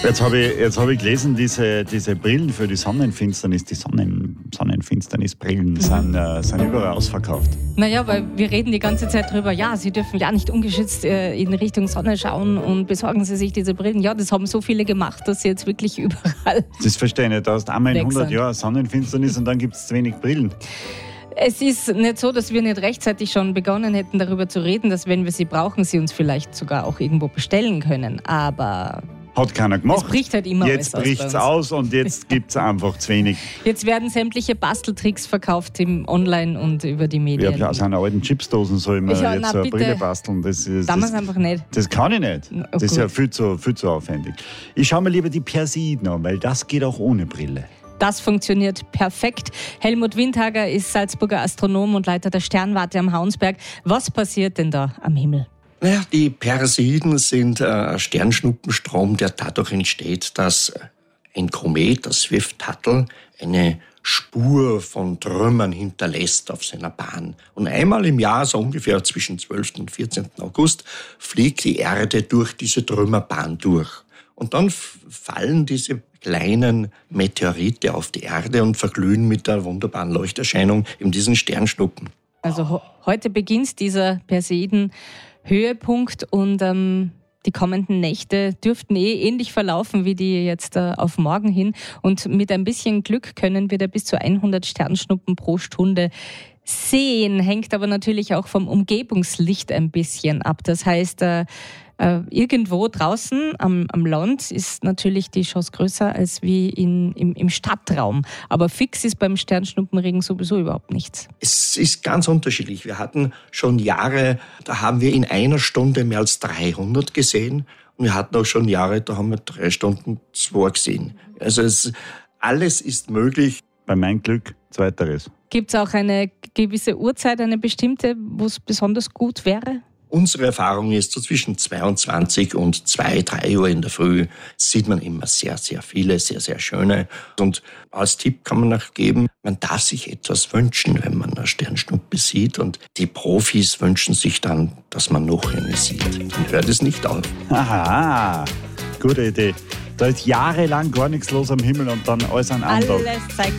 Jetzt habe ich gelesen, diese Brillen für die Sonnenfinsternis, die Sonnenfinsternisbrillen sind überall ausverkauft. Naja, weil wir reden die ganze Zeit drüber, ja, Sie dürfen ja nicht ungeschützt in Richtung Sonne schauen und besorgen Sie sich diese Brillen. Ja, das haben so viele gemacht, dass sie jetzt wirklich überall. Das verstehe ich nicht. Da hast du einmal in 100 sind. Jahren Sonnenfinsternis und dann gibt es zu wenig Brillen. Es ist nicht so, dass wir nicht rechtzeitig schon begonnen hätten, darüber zu reden, dass wenn wir sie brauchen, sie uns vielleicht sogar auch irgendwo bestellen können. Aber hat keiner gemacht. es bricht halt immer jetzt alles bricht es aus und jetzt gibt es einfach zu wenig. Jetzt werden sämtliche Basteltricks verkauft im Online und über die Medien. Ich habe aus einer alten Chipsdosen soll ich mir Ja, jetzt so eine Brille basteln. Das einfach nicht. Das kann ich nicht. Oh, das ist ja viel zu aufwendig. Ich schaue mir lieber die Perseiden an, weil das geht auch ohne Brille. Das funktioniert perfekt. Helmut Windhager ist Salzburger Astronom und Leiter der Sternwarte am Hauensberg. Was passiert denn da am Himmel? Naja, die Perseiden sind ein Sternschnuppenstrom, der dadurch entsteht, dass ein Komet, das Swift-Tuttle, eine Spur von Trümmern hinterlässt auf seiner Bahn. Und einmal im Jahr, so ungefähr zwischen 12. und 14. August, fliegt die Erde durch diese Trümmerbahn durch. Und dann fallen diese kleinen Meteorite auf die Erde und verglühen mit der wunderbaren Leuchterscheinung in diesen Sternschnuppen. Also heute beginnt dieser Perseiden-Höhepunkt und die kommenden Nächte dürften ähnlich verlaufen wie die jetzt auf morgen hin. Und mit ein bisschen Glück können wir da bis zu 100 Sternschnuppen pro Stunde sehen. Hängt aber natürlich auch vom Umgebungslicht ein bisschen ab. Das heißt, irgendwo draußen am Land ist natürlich die Chance größer als wie im Stadtraum. Aber fix ist beim Sternschnuppenregen sowieso überhaupt nichts. Es ist ganz unterschiedlich. Wir hatten schon Jahre, da haben wir in einer Stunde mehr als 300 gesehen. Und wir hatten auch schon Jahre, da haben wir 3 Stunden 2 gesehen. Also alles ist möglich. Bei meinem Glück zweiteres. Gibt es auch eine gewisse Uhrzeit, eine bestimmte, wo es besonders gut wäre? Unsere Erfahrung ist, so zwischen 22 und 2, 3 Uhr in der Früh sieht man immer sehr, sehr viele, sehr, sehr schöne. Und als Tipp kann man noch geben, man darf sich etwas wünschen, wenn man eine Sternschnuppe sieht. Und die Profis wünschen sich dann, dass man noch eine sieht. Dann hört es nicht auf. Aha, gute Idee. Da ist jahrelang gar nichts los am Himmel und dann alles an einem Tag. Alles zeigt